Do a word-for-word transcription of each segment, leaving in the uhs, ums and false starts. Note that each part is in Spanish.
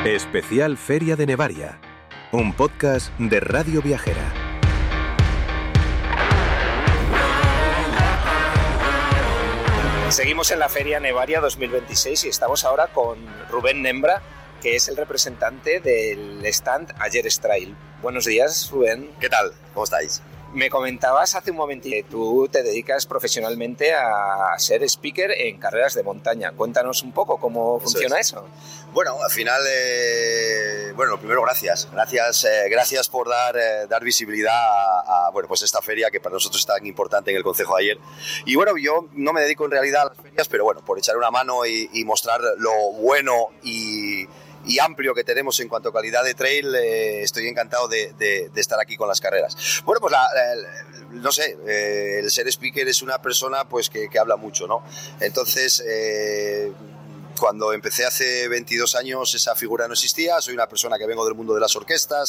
Especial Feria de Nevaria, un podcast de Radio Viajera. Seguimos en la Feria Nevaria dos mil veintiséis y estamos ahora con Rubén Nembra, que es el representante del stand Ayers Trail. Buenos días, Rubén. ¿Qué tal? ¿Cómo estáis? Me comentabas hace un momentito que tú te dedicas profesionalmente a ser speaker en carreras de montaña. Cuéntanos un poco cómo eso funciona es. eso. Bueno, al final, eh, bueno, primero gracias. Gracias, eh, gracias por dar, eh, dar visibilidad a, a bueno, pues esta feria que para nosotros es tan importante en el Concejo de Ayer. Y bueno, yo no me dedico en realidad a las ferias, pero bueno, por echar una mano y, y mostrar lo bueno y... y amplio que tenemos en cuanto a calidad de trail, eh, estoy encantado de, de, de estar aquí con las carreras. Bueno, pues la, la, no sé, eh, el ser speaker es una persona pues que, que habla mucho, ¿no? Entonces, eh, cuando empecé hace veintidós años esa figura no existía, soy una persona que vengo del mundo de las orquestas,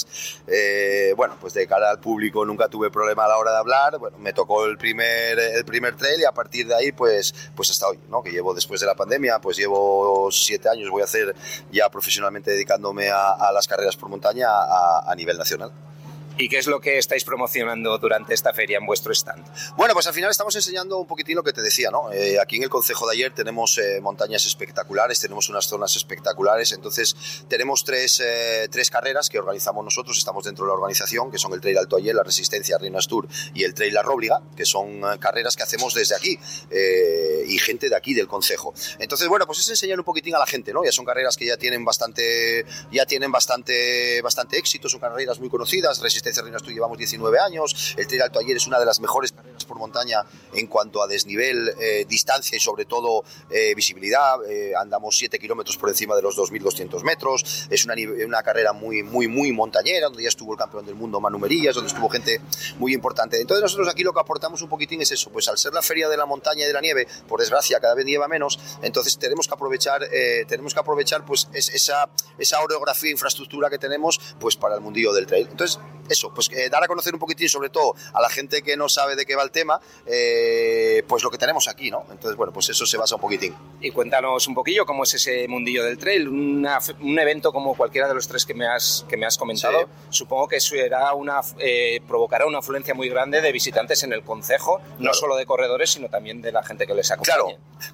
eh, bueno, pues de cara al público nunca tuve problema a la hora de hablar, bueno, me tocó el primer, el primer trail y a partir de ahí pues, pues hasta hoy, ¿no? Que llevo después de la pandemia, pues llevo siete años, voy a hacer ya profesionalmente dedicándome a, a las carreras por montaña a, a nivel nacional. ¿Y qué es lo que estáis promocionando durante esta feria en vuestro stand? Bueno, pues al final estamos enseñando un poquitín lo que te decía, ¿no? Eh, aquí en el Concejo de Ayer tenemos eh, montañas espectaculares, tenemos unas zonas espectaculares, entonces tenemos tres, eh, tres carreras que organizamos nosotros, estamos dentro de la organización, que son el Trail Alto Ayer, la Resistencia Reinas Tour y el Trail La Róbliga, que son eh, carreras que hacemos desde aquí eh, y gente de aquí del Concejo. Entonces, bueno, pues es enseñar un poquitín a la gente, ¿no? Ya son carreras que ya tienen bastante, ya tienen bastante, bastante éxito, son carreras muy conocidas, Resistencia Reinas Tour llevamos diecinueve años, el Trail Alto Ayer es una de las mejores carreras por montaña en cuanto a desnivel, eh, distancia y sobre todo eh, visibilidad, eh, andamos siete kilómetros por encima de los dos mil doscientos metros, es una, una carrera muy, muy, muy montañera, donde ya estuvo el campeón del mundo Manu Merillas, donde estuvo gente muy importante. Entonces nosotros aquí lo que aportamos un poquitín es eso, pues al ser la feria de la montaña y de la nieve, por desgracia cada vez nieva menos, entonces tenemos que aprovechar, eh, tenemos que aprovechar pues es, esa, esa orografía e infraestructura que tenemos pues para el mundillo del trail. Entonces eso, pues eh, dar a conocer un poquitín, sobre todo a la gente que no sabe de qué va el tema, eh, pues lo que tenemos aquí, ¿no? Entonces, bueno, pues eso se basa un poquitín. Y cuéntanos un poquillo cómo es ese mundillo del trail, una, un evento como cualquiera de los tres que me has, que me has comentado, sí. Supongo que será una, eh, provocará una afluencia muy grande de visitantes en el concejo, claro. No solo de corredores, sino también de la gente que les acompaña. Claro,